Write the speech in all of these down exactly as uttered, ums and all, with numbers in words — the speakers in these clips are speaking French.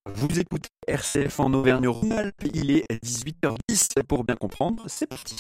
Vous écoutez R C F en Auvergne-Rhône-Alpes, il est dix-huit heures dix. Pour bien comprendre, c'est parti.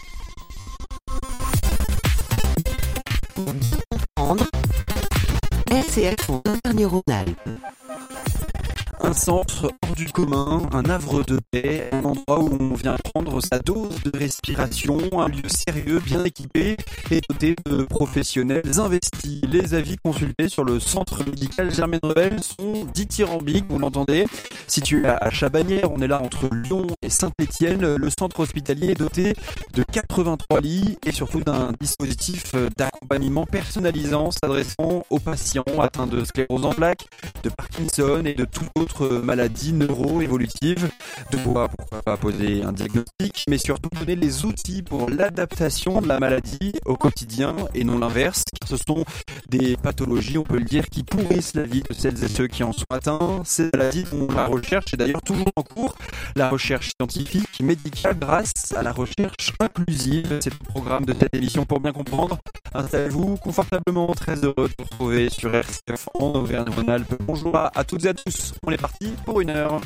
Pour bien comprendre, R C F en Auvergne-Rhône-Alpes. Un centre hors du commun, un havre de paix, un endroit où on vient prendre sa dose de respiration, un lieu sérieux, bien équipé et doté de professionnels investis. Les avis consultés sur le centre médical Germaine Revel sont dithyrambiques, vous l'entendez. Situé à Chabanières, on est là entre Lyon et Saint-Étienne. Le centre hospitalier est doté de quatre-vingt-trois lits et surtout d'un dispositif d'accompagnement personnalisant s'adressant aux patients atteints de sclérose en plaques, de Parkinson et de toute autre maladies neuro-évolutives, de pouvoir pourquoi pas poser un diagnostic, mais surtout donner les outils pour l'adaptation de la maladie au quotidien et non l'inverse, car ce sont des pathologies, on peut le dire, qui pourrissent la vie de celles et ceux qui en sont atteints. Ces maladies dont la recherche est d'ailleurs toujours en cours, la recherche scientifique, médicale, grâce à la recherche inclusive. C'est le programme de cette émission Pour bien comprendre. Installez-vous confortablement, très heureux de vous retrouver sur R C F en Auvergne-Rhône-Alpes. Bonjour à, à toutes et à tous, on est parti pour une heure.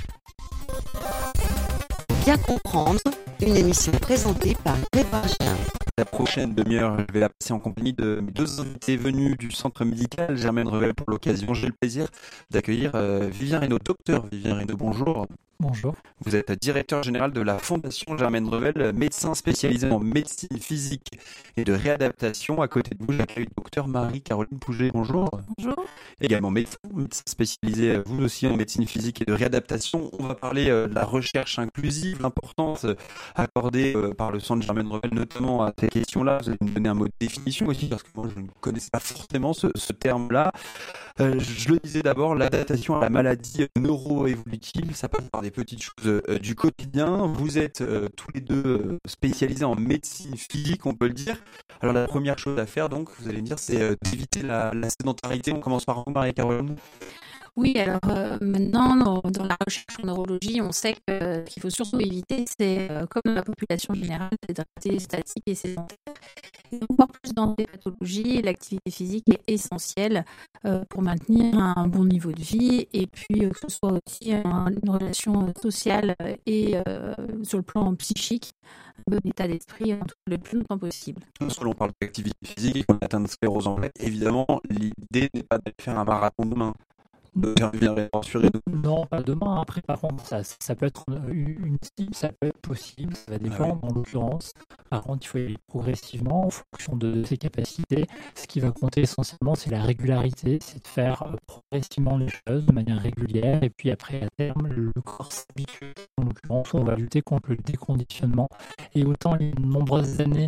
Bien comprendre, une émission présentée par Répargien. La prochaine demi-heure, je vais la passer en compagnie de mes deux invités venus du centre médical Germaine Revel. Pour l'occasion, j'ai le plaisir d'accueillir euh, Vivien Reynaud. Docteur Vivien Reynaud, bonjour. Bonjour. Vous êtes directeur général de la Fondation Germaine Revel, médecin spécialisé en médecine physique et de réadaptation. À côté de vous, j'accueille le docteur Marie-Caroline Pouget. Bonjour. Bonjour. Également médecin, médecin spécialisé, vous aussi, en médecine physique et de réadaptation. On va parler euh, de la recherche inclusive, l'importance euh, accordée euh, par le centre Germaine Revel, notamment à ces questions-là. Vous allez me donner un mot de définition aussi, parce que moi, je ne connaissais pas forcément ce, ce terme-là. Euh, je le disais d'abord, l'adaptation à la maladie neuro-évolutive, ça passe par des petites choses euh, du quotidien. Vous êtes euh, tous les deux euh, spécialisés en médecine physique, on peut le dire. Alors la première chose à faire, donc, vous allez me dire, c'est euh, d'éviter la, la sédentarité. On commence par vous, Marie-Caroline. Oui, alors euh, maintenant, dans, dans la recherche en neurologie, on sait que, euh, qu'il faut surtout éviter, c'est euh, comme dans la population générale, c'est de rester statique et sédentaire. Et encore plus dans les pathologies, l'activité physique est essentielle euh, pour maintenir un bon niveau de vie et puis euh, que ce soit aussi un, une relation sociale et euh, sur le plan psychique, un bon état d'esprit en tout, le plus longtemps possible. Lorsque l'on parle d'activité physique et qu'on atteint de sclérose en plaques, évidemment, l'idée n'est pas d'aller faire un marathon demain. De bien rassurer nous. Non, pas demain. Après, par contre, ça, ça peut être une, une cible, ça peut être possible, ça va dépendre. Ah oui. En l'occurrence, par contre, il faut y aller progressivement en fonction de ses capacités. Ce qui va compter essentiellement, c'est la régularité, c'est de faire progressivement les choses de manière régulière. Et puis après, à terme, le corps s'habitue. En l'occurrence, on va lutter contre le déconditionnement. Et autant les nombreuses années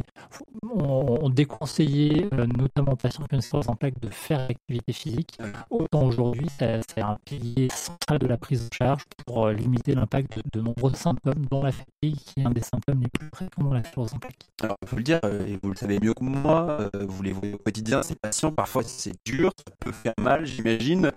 ont, ont déconseillé, euh, notamment aux patients qui ont une sclérose en plaques, de faire l'activité physique, autant aujourd'hui, ça c'est un pilier central de la prise en charge pour limiter l'impact de, de nombreux symptômes, dont la fatigue, qui est un des symptômes les plus fréquents dans la sclérose en plaques. Alors, il faut le dire, et vous le savez mieux que moi, vous les voyez au quotidien, ces patients, parfois c'est dur, ça peut faire mal, j'imagine.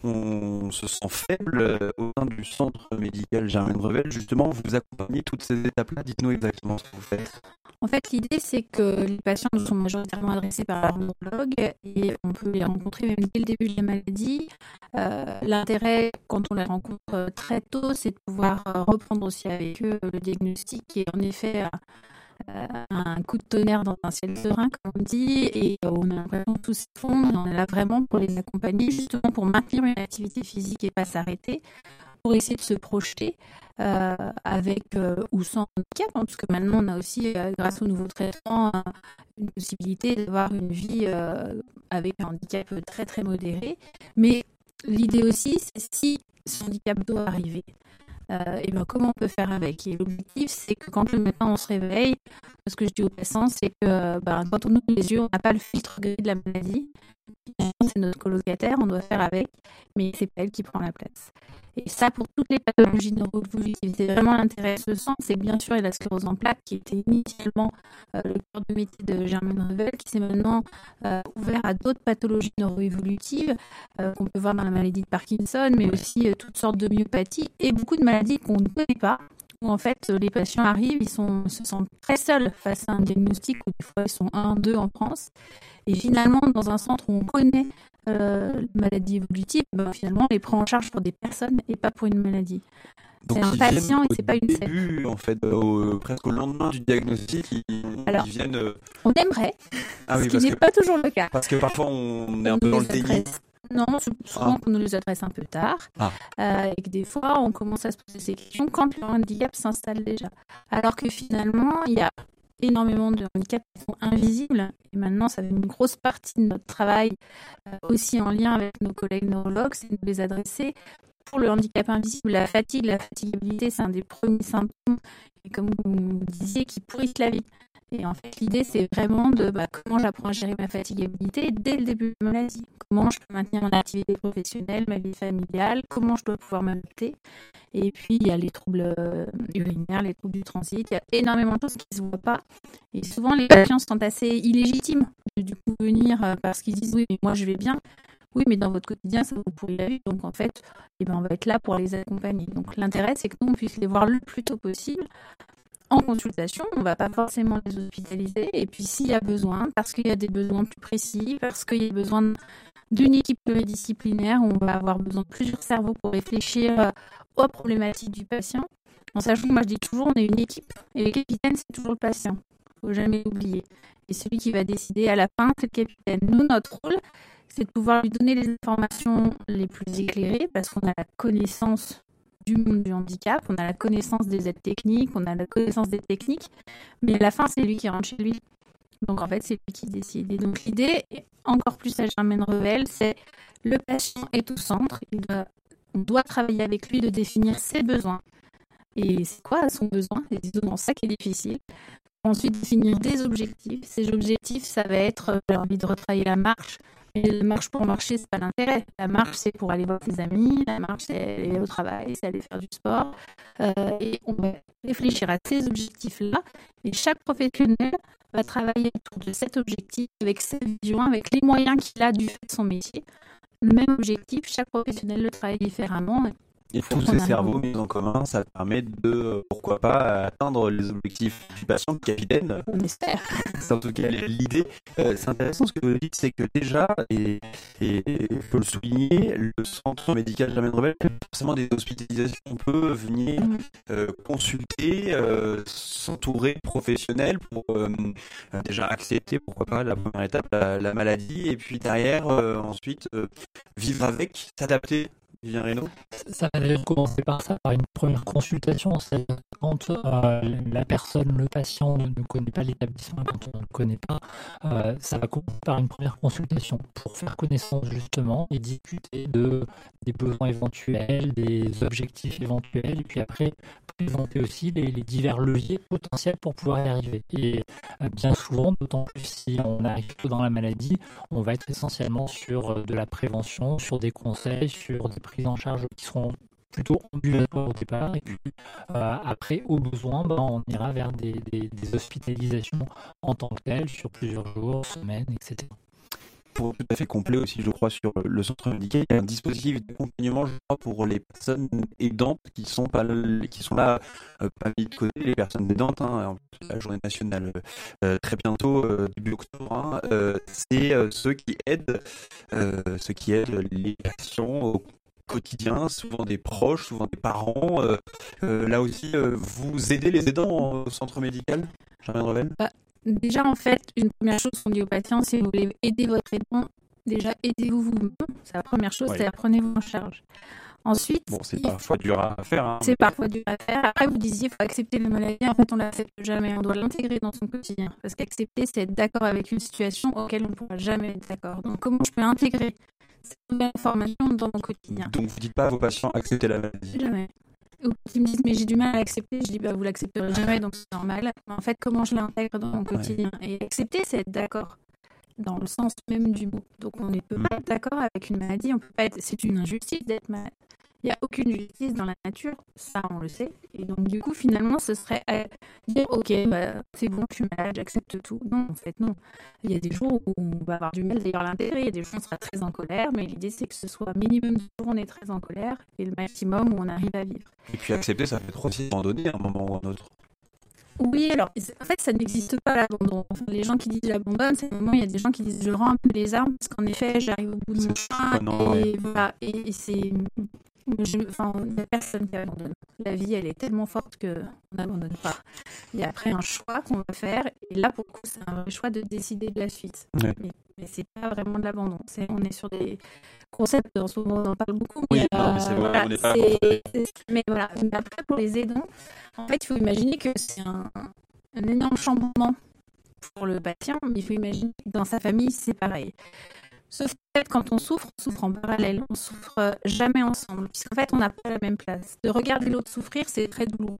On se sent faible au sein du centre médical Germaine Revel. Justement, vous accompagnez toutes ces étapes-là. Dites-nous exactement ce que vous faites. En fait, l'idée, c'est que les patients nous sont majoritairement adressés par leur neurologue et on peut les rencontrer même dès le début de la maladie. Euh, l'intérêt, quand on les rencontre très tôt, c'est de pouvoir reprendre aussi avec eux le diagnostic et en effet euh, un coup de tonnerre dans un ciel serein, comme on dit, et on a l'impression que tout s'effondre. On est là vraiment pour les accompagner, justement pour maintenir une activité physique et pas s'arrêter, pour essayer de se projeter euh, avec euh, ou sans handicap, hein, parce que maintenant on a aussi, euh, grâce aux nouveaux traitements, euh, une possibilité d'avoir une vie euh, avec un handicap très très modéré. Mais l'idée aussi, c'est si ce handicap doit arriver, euh, et ben comment on peut faire avec. Et l'objectif, c'est que quand le matin on se réveille, ce que je dis aux patients, c'est que ben, quand on ouvre les yeux, on n'a pas le filtre gris de la maladie. C'est notre colocataire, on doit faire avec, mais c'est pas elle qui prend la place. Et ça, pour toutes les pathologies neuro-évolutives, c'est vraiment l'intérêt de ce centre, c'est que bien sûr, il y a la sclérose en plaques qui était initialement euh, le cœur de métier de Germaine Revel, qui s'est maintenant euh, ouvert à d'autres pathologies neuro-évolutives euh, qu'on peut voir dans la maladie de Parkinson, mais aussi euh, toutes sortes de myopathies et beaucoup de maladies qu'on ne connaît pas, où en fait les patients arrivent, ils sont, se sentent très seuls face à un diagnostic où des fois ils sont un, deux en France. Et finalement, dans un centre où on connaît euh, la maladie évolutive, ben, finalement, on les prend en charge pour des personnes et pas pour une maladie. Donc, c'est un ils patient viennent et c'est pas une au secte. début, en fait, euh, au- presque au lendemain du diagnostic, ils, Alors, ils viennent. euh, On aimerait, Ah ce oui, qui parce n'est que, pas toujours le cas. parce que parfois on est On un peu nous dans le les déni. adresse- Non, c'est souvent qu'on nous les adresse un peu tard. Ah. Euh, et que des fois, on commence à se poser ces questions quand le handicap s'installe déjà. Alors que finalement, il y a énormément de handicaps qui sont invisibles. Et maintenant, ça fait une grosse partie de notre travail, euh, aussi en lien avec nos collègues neurologues, c'est de les adresser. Pour le handicap invisible, la fatigue, la fatigabilité, c'est un des premiers symptômes, et comme vous disiez, qui pourrissent la vie. Et en fait, l'idée, c'est vraiment de bah, comment j'apprends à gérer ma fatigabilité dès le début de la maladie. Comment je peux maintenir mon activité professionnelle, ma vie familiale, comment je dois pouvoir m'adapter. Et puis, il y a les troubles euh, urinaires, les troubles du transit. Il y a énormément de choses qui ne se voient pas. Et souvent, les patients sont assez illégitimes de du coup venir euh, parce qu'ils disent « oui, mais moi, je vais bien ». Oui, mais dans votre quotidien, ça vous pourrit la vie. Donc, en fait, eh ben, on va être là pour les accompagner. Donc, l'intérêt, c'est que nous, on puisse les voir le plus tôt possible en consultation. On ne va pas forcément les hospitaliser. Et puis, s'il y a besoin, parce qu'il y a des besoins plus précis, parce qu'il y a besoin d'une équipe pluridisciplinaire, où on va avoir besoin de plusieurs cerveaux pour réfléchir aux problématiques du patient. En sachant que moi, je dis toujours, on est une équipe. Et le capitaine, c'est toujours le patient. Il ne faut jamais l'oublier. Et celui qui va décider à la fin, c'est le capitaine. Nous, notre rôle, c'est de pouvoir lui donner les informations les plus éclairées parce qu'on a la connaissance du monde du handicap, on a la connaissance des aides techniques, on a la connaissance des techniques, mais à la fin, c'est lui qui rentre chez lui. Donc, en fait, c'est lui qui décide. Et donc, l'idée, encore plus à Germaine Revel, c'est le patient est au centre. Il doit, on doit travailler avec lui de définir ses besoins. Et c'est quoi son besoin? Et c'est souvent ça qui est difficile. Ensuite, définir des objectifs. Ces objectifs, ça va être, j'ai envie de retravailler la marche. Mais la marche pour marcher, c'est pas l'intérêt. La marche, c'est pour aller voir ses amis. La marche, c'est aller au travail, c'est aller faire du sport. Euh, et on va réfléchir à ces objectifs-là. Et chaque professionnel va travailler autour de cet objectif, avec sa vision, avec les moyens qu'il a du fait de son métier. Le même objectif, chaque professionnel le travaille différemment. Et tous ces cerveaux mis en commun, ça permet de, pourquoi pas, atteindre les objectifs du patient, du capitaine. On espère. C'est en tout cas l'idée. Euh, c'est intéressant ce que vous dites, c'est que déjà, et il faut le souligner, le centre médical Germaine Revel, forcément des hospitalisations, on peut venir euh, consulter, euh, s'entourer de professionnels pour euh, déjà accepter, pourquoi pas, la première étape, la, la maladie, et puis derrière, euh, ensuite, euh, vivre avec, s'adapter. Vivien Reynaud. Ça va déjà commencer par ça, par une première consultation. C'est quand euh, la personne, le patient ne, ne connaît pas l'établissement, quand on ne le connaît pas, euh, ça va commencer par une première consultation pour faire connaissance justement et discuter de, des besoins éventuels, des objectifs éventuels, et puis après présenter aussi les, les divers leviers potentiels pour pouvoir y arriver. Et euh, bien souvent, d'autant plus si on arrive tôt dans la maladie, on va être essentiellement sur de la prévention, sur des conseils, sur des prises en charge qui seront plutôt ambulatoires au départ, et puis euh, après, au besoin, ben, on ira vers des, des, des hospitalisations en tant que telles, sur plusieurs jours, semaines, et cetera. Pour tout à fait complet aussi, je crois, sur le centre médical, il y a un dispositif d'accompagnement, je crois, pour les personnes aidantes qui sont pas qui sont là, euh, pas mis de côté, les personnes aidantes, hein, la journée nationale euh, très bientôt, euh, début octobre, hein, euh, c'est euh, ceux qui aident, euh, ceux qui aident les patients au quotidien, souvent des proches, souvent des parents. Euh, euh, là aussi, euh, vous aidez les aidants au centre médical, Germaine Revel? Bah, déjà, en fait, une première chose qu'on dit aux patients, si vous voulez aider votre aidant, déjà aidez-vous vous-même. C'est la première chose, ouais. C'est apprenez-vous en charge. Ensuite, bon, c'est parfois dur à faire. Hein. C'est parfois dur à faire. Après, vous disiez, il faut accepter la maladie. En fait, on l'accepte jamais. On doit l'intégrer dans son quotidien. Parce qu'accepter, c'est être d'accord avec une situation auquel on ne pourra jamais être d'accord. Donc, comment je peux intégrer cette nouvelle information dans mon quotidien? Donc, vous ne dites pas à vos patients, acceptez la maladie. Jamais. Ou qui me disent, mais j'ai du mal à l'accepter. Je dis, bah, vous l'accepterez jamais, donc c'est normal. Mais en fait, comment je l'intègre dans mon quotidien? Ouais. Et accepter, c'est être d'accord. Dans le sens même du mot. Donc, on ne peut pas être d'accord avec une maladie. On peut pas être... C'est une injustice d'être malade. Il n'y a aucune justice dans la nature, ça on le sait. Et donc du coup, finalement, ce serait à dire, ok, bah, c'est bon, je suis malade, j'accepte tout. Non, en fait, non. Il y a des jours où on va avoir du mal d'ailleurs à l'intégrer, il y a des jours où on sera très en colère, mais l'idée c'est que ce soit minimum de jours où on est très en colère et le maximum où on arrive à vivre. Et puis accepter, ça peut être aussi abandonner à un moment ou à un autre. Oui, alors en fait, ça n'existe pas l'abandon. Enfin, les gens qui disent j'abandonne, c'est le moment où il y a des gens qui disent je rends un peu les armes parce qu'en effet, j'arrive au bout de mon chemin et, voilà, et, et c'est. Je, enfin, il n'y a personne qui abandonne. La vie, elle est tellement forte qu'on n'abandonne pas. Il y a après un choix qu'on va faire, et là, pour le coup, c'est un vrai choix de décider de la suite. Ouais. Mais, mais c'est pas vraiment de l'abandon. C'est, on est sur des concepts, en ce moment, on en parle beaucoup. Oui, mais, non, euh, mais c'est vrai, voilà, on n'est pas... c'est, c'est, mais voilà. Mais après, pour les aidants, en fait, il faut imaginer que c'est un, un énorme chamboulement pour le patient, mais il faut imaginer que dans sa famille, c'est pareil. Sauf que quand on souffre, on souffre en parallèle, on souffre jamais ensemble, puisqu'en fait, on n'a pas la même place. De regarder l'autre souffrir, c'est très douloureux.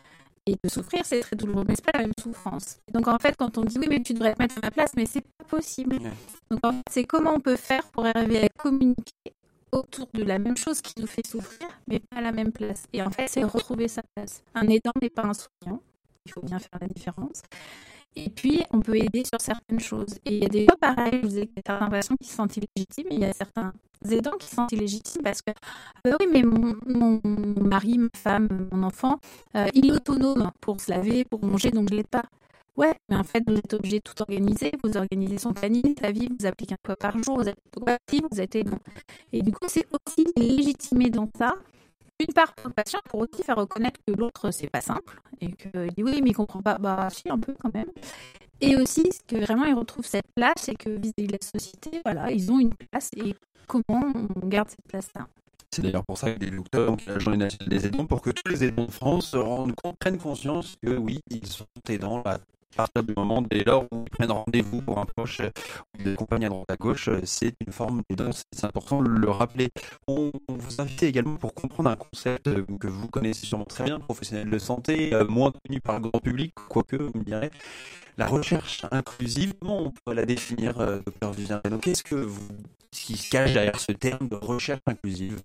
Et de souffrir, c'est très douloureux, mais c'est pas la même souffrance. Et donc en fait, quand on dit oui, mais tu devrais te mettre à ma place, mais c'est pas possible. Donc en fait, c'est comment on peut faire pour arriver à communiquer autour de la même chose qui nous fait souffrir, mais pas à la même place. Et en fait, c'est retrouver sa place. Un aidant n'est pas un soignant. Il faut bien faire la différence. Et puis, on peut aider sur certaines choses. Et il y a des fois, pareil, je vous ai dit, il y a certains patients qui se sentent illégitimes, et il y a certains aidants qui se sentent illégitimes parce que, euh, oui, mais mon, mon mari, ma femme, mon enfant, euh, il est autonome pour se laver, pour manger, donc je ne l'aide pas. Ouais, mais en fait, vous êtes obligé de tout organiser, vous organisez son planning, sa vie, vous appliquez un fois par jour, vous êtes actif, vous êtes aidant. Et du coup, c'est aussi légitimé dans ça. Une part pour le patient, pour aussi faire reconnaître que l'autre, c'est pas simple, et qu'il dit oui, mais il comprend pas, bah si, un peu quand même. Et aussi, que vraiment, ils retrouvent cette place, et que vis-à-vis de la société, voilà, ils ont une place, et comment on garde cette place-là. C'est d'ailleurs pour ça que des docteurs, donc la Journée nationale des aidants, pour que tous les aidants de France se rendent compte, prennent conscience que oui, ils sont aidants à partir du moment dès lors où ils prennent rendez-vous pour un proche ou des compagnies à droite à gauche, c'est une forme d'aidant, c'est important de le rappeler. On vous invite également pour comprendre un concept que vous connaissez sûrement très bien, professionnel de santé, moins connu par le grand public, quoique vous me direz, la recherche inclusive, comment on peut la définir, docteur Vivien? Donc qu'est-ce que vous, ce qui se cache derrière ce terme de recherche inclusive?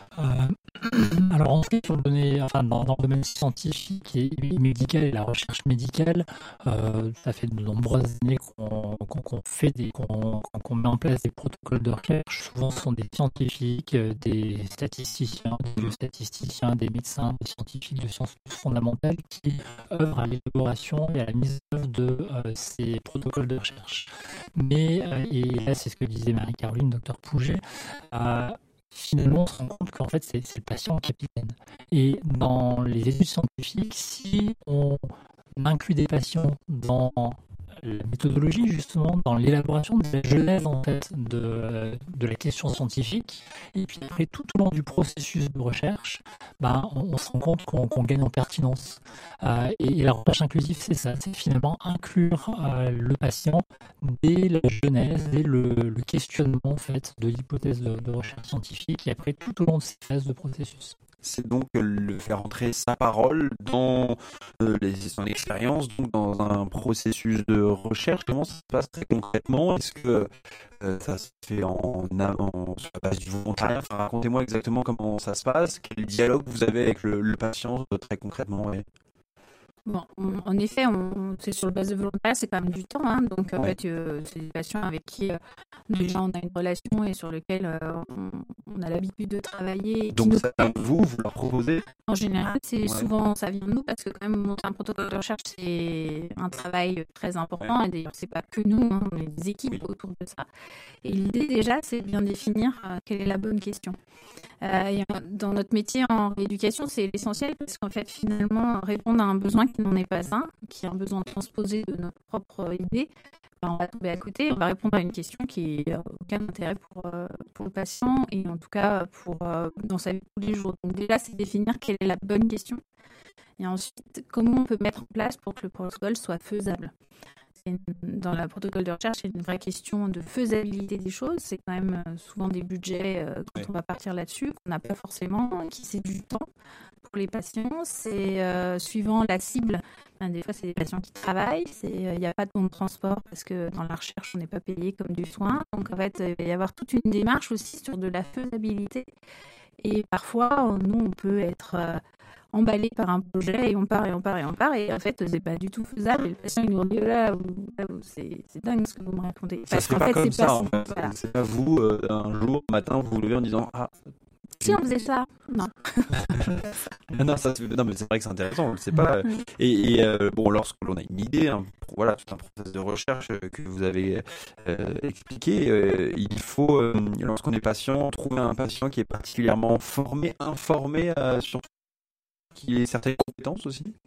Euh, alors en fait, sur le domaine, enfin, dans, dans le domaine scientifique et médical et la recherche médicale, euh, ça fait de nombreuses années qu'on, qu'on, qu'on fait des, qu'on, qu'on met en place des protocoles de recherche. Souvent, ce sont des scientifiques, des statisticiens, des biostatisticiens, des médecins, des scientifiques de sciences fondamentales qui œuvrent à l'élaboration et à la mise en œuvre de euh, ces protocoles de recherche. Mais euh, et là, c'est ce que disait Marie-Caroline, docteur Pouget. Euh, Finalement, on se rend compte qu'en fait, c'est, c'est le patient capitaine. Et dans les études scientifiques, si on inclut des patients dans la méthodologie, justement, dans l'élaboration de la genèse, en fait, de, de la question scientifique, et puis après, tout au long du processus de recherche, ben, on, on se rend compte qu'on, qu'on gagne en pertinence. Euh, et, et la recherche inclusive, c'est ça, c'est finalement inclure euh, le patient dès la genèse, dès le, le questionnement, en fait, de l'hypothèse de, de recherche scientifique, et après, tout au long de ces phases de processus. C'est donc le faire entrer sa parole dans euh, les, son expérience, donc dans un processus de recherche. Comment ça se passe très concrètement? Est-ce que euh, ça se fait en, en sur la base du volontariat? Enfin, racontez-moi exactement comment ça se passe. Quel dialogue vous avez avec le, le patient très concrètement? Ouais. Bon, on, en effet, on, c'est sur le base de volontariat, c'est quand même du temps. Hein, donc, en ouais. fait, euh, c'est des patients avec qui euh, déjà on a une relation et sur lesquels euh, on, on a l'habitude de travailler. Donc, nous... ça vient de vous, vous leur proposez? En général, c'est ouais. souvent ça vient de nous parce que quand même monter un protocole de recherche, c'est un travail très important. Ouais. Et d'ailleurs, c'est pas que nous, hein, on est des équipes oui. autour de ça. Et l'idée déjà, c'est de bien définir euh, quelle est la bonne question. Euh, et dans notre métier en rééducation, c'est essentiel parce qu'en fait, finalement, répondre à un besoin qui n'en est pas un, qui est un besoin transposé de notre propre idée, ben, on va tomber à côté, on va répondre à une question qui n'a aucun intérêt pour, euh, pour le patient et en tout cas pour, euh, dans sa vie de tous les jours. Donc déjà, c'est définir quelle est la bonne question et ensuite, comment on peut mettre en place pour que le protocole soit faisable. Dans le protocole de recherche, c'est une vraie question de faisabilité des choses. C'est quand même souvent des budgets, euh, quand oui. on va partir là-dessus, qu'on n'a pas forcément, qui c'est du temps pour les patients. C'est euh, suivant la cible. Ben, des fois, c'est des patients qui travaillent. Il n'y euh, a pas de bon de transport parce que dans la recherche, on n'est pas payé comme du soin. Donc, en fait, il va y avoir toute une démarche aussi sur de la faisabilité. Et parfois, nous, on peut être euh, emballé par un projet et on part et on part et on part et en fait, c'est pas du tout faisable. Et le patient, il nous dit là, vous- là, vous- c'est c'est dingue ce que vous me racontez. Ça Parce se fait qu'en pas fait, comme c'est ça, pas, en fait. voilà. C'est pas vous, euh, un jour, matin, vous vous levez en disant ah. Si on faisait ça, non. Non, ça, c'est- non, mais c'est vrai que c'est intéressant, on le sait pas. Et, et, euh, bon, lorsque l'on a une idée, hein, pour- voilà, tout un processus de recherche euh, que vous avez euh, expliqué, euh, il faut, euh, lorsqu'on est patient, trouver un patient qui est particulièrement formé, informé, euh, sur qui ait certaines compétences aussi.